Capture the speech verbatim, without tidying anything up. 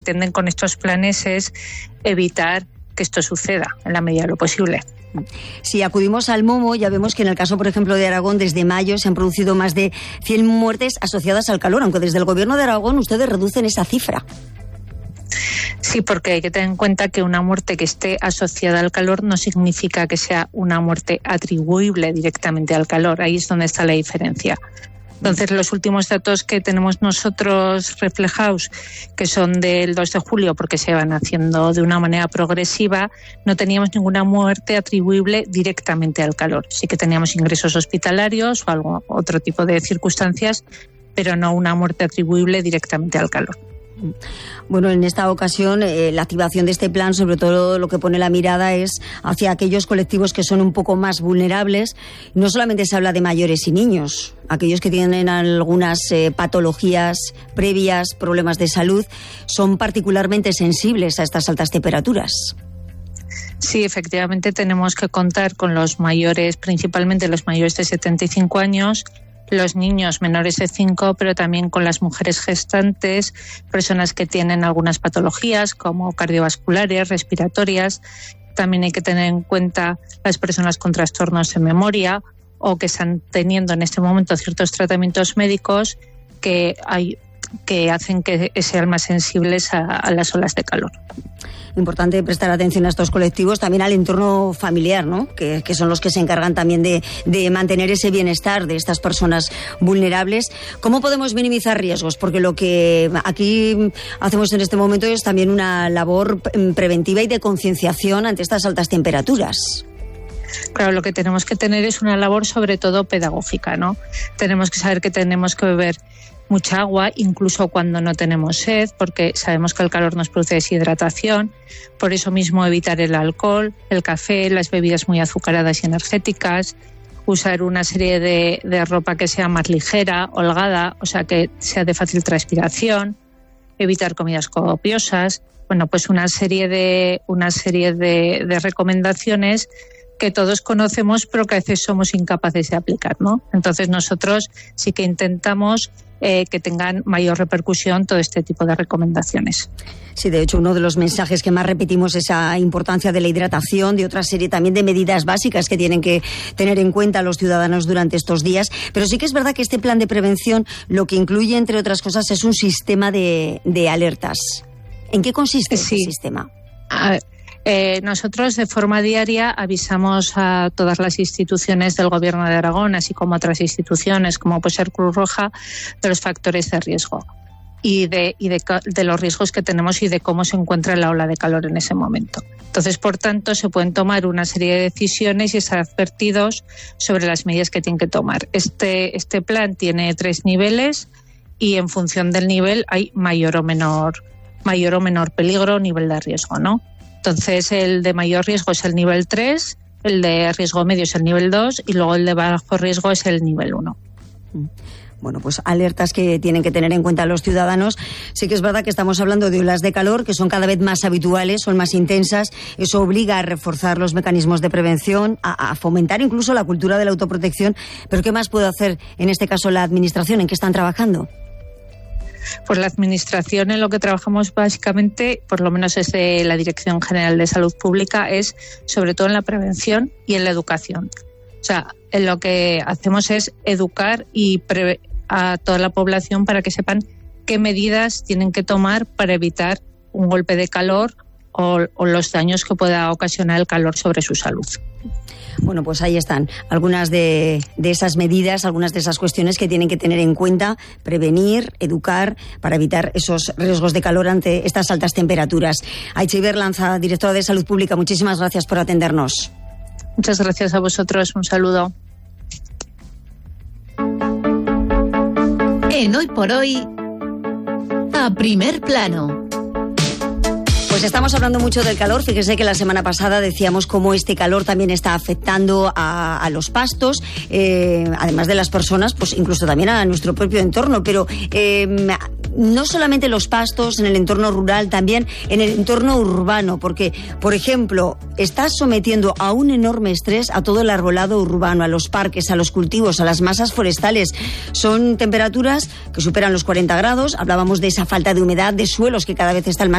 pretenden con estos planes es evitar que esto suceda en la medida de lo posible. Si acudimos al Momo, ya vemos que en el caso, por ejemplo, de Aragón, desde mayo se han producido más de cien muertes asociadas al calor, aunque desde el Gobierno de Aragón ustedes reducen esa cifra. Sí, porque hay que tener en cuenta que una muerte que esté asociada al calor no significa que sea una muerte atribuible directamente al calor. Ahí es donde está la diferencia. Entonces, los últimos datos que tenemos nosotros reflejados, que son del dos de julio, porque se van haciendo de una manera progresiva, no teníamos ninguna muerte atribuible directamente al calor. Sí que teníamos ingresos hospitalarios o algo, otro tipo de circunstancias, pero no una muerte atribuible directamente al calor. Bueno, en esta ocasión eh, la activación de este plan, sobre todo lo que pone la mirada es hacia aquellos colectivos que son un poco más vulnerables. No solamente se habla de mayores y niños, aquellos que tienen algunas eh, patologías previas, problemas de salud, son particularmente sensibles a estas altas temperaturas. Sí, efectivamente tenemos que contar con los mayores, principalmente los mayores de setenta y cinco años, los niños menores de cinco, pero también con las mujeres gestantes, personas que tienen algunas patologías como cardiovasculares, respiratorias. También hay que tener en cuenta las personas con trastornos de memoria o que están teniendo en este momento ciertos tratamientos médicos que hay que hacen que sean más sensibles a, a las olas de calor. Importante prestar atención a estos colectivos, también al entorno familiar, ¿no? Que, que son los que se encargan también de, de mantener ese bienestar de estas personas vulnerables. ¿Cómo podemos minimizar riesgos? Porque lo que aquí hacemos en este momento es también una labor preventiva y de concienciación ante estas altas temperaturas. Claro, lo que tenemos que tener es una labor sobre todo pedagógica, ¿no? Tenemos que saber que tenemos que beber mucha agua, incluso cuando no tenemos sed, porque sabemos que el calor nos produce deshidratación. Por eso mismo evitar el alcohol, el café, las bebidas muy azucaradas y energéticas, usar una serie de, de ropa que sea más ligera, holgada, o sea que sea de fácil transpiración, evitar comidas copiosas. Bueno, pues una serie de, una serie de, de recomendaciones que todos conocemos, pero que a veces somos incapaces de aplicar, ¿no? Entonces nosotros sí que intentamos eh, que tengan mayor repercusión todo este tipo de recomendaciones. Sí, de hecho, uno de los mensajes que más repetimos es esa importancia de la hidratación, de otra serie también de medidas básicas que tienen que tener en cuenta los ciudadanos durante estos días. Pero sí que es verdad que este plan de prevención lo que incluye, entre otras cosas, es un sistema de, de alertas. ¿En qué consiste sí. este sistema? A ver. Eh, nosotros de forma diaria avisamos a todas las instituciones del Gobierno de Aragón, así como otras instituciones como puede ser Cruz Roja, de los factores de riesgo y, de, y de, de los riesgos que tenemos y de cómo se encuentra la ola de calor en ese momento. Entonces, por tanto, se pueden tomar una serie de decisiones y estar advertidos sobre las medidas que tienen que tomar. Este, este plan tiene tres niveles y en función del nivel hay mayor o menor, mayor o menor peligro o nivel de riesgo, ¿no? Entonces, el de mayor riesgo es el nivel tres, el de riesgo medio es el nivel dos y luego el de bajo riesgo es el nivel uno. Bueno, pues alertas que tienen que tener en cuenta los ciudadanos. Sí que es verdad que estamos hablando de olas de calor que son cada vez más habituales, son más intensas. Eso obliga a reforzar los mecanismos de prevención, a, a fomentar incluso la cultura de la autoprotección. Pero ¿qué más puede hacer en este caso la Administración? ¿En qué están trabajando? Pues la Administración en lo que trabajamos básicamente, por lo menos desde la Dirección General de Salud Pública, es sobre todo en la prevención y en la educación. O sea, en lo que hacemos es educar y pre- a toda la población para que sepan qué medidas tienen que tomar para evitar un golpe de calor o, o los daños que pueda ocasionar el calor sobre su salud. Bueno, pues ahí están algunas de, de esas medidas, algunas de esas cuestiones que tienen que tener en cuenta, prevenir, educar, para evitar esos riesgos de calor ante estas altas temperaturas. Aitzi Berlanza, directora de Salud Pública, muchísimas gracias por atendernos. Muchas gracias a vosotros, un saludo. En Hoy por Hoy, a primer plano. Pues estamos hablando mucho del calor. Fíjese que la semana pasada decíamos cómo este calor también está afectando a, a los pastos, eh, además de las personas, pues incluso también a nuestro propio entorno. Pero eh, no solamente los pastos, en el entorno rural, también en el entorno urbano, porque, por ejemplo, está sometiendo a un enorme estrés a todo el arbolado urbano, a los parques, a los cultivos, a las masas forestales. Son temperaturas que superan los cuarenta grados. Hablábamos de esa falta de humedad, de suelos que cada vez están más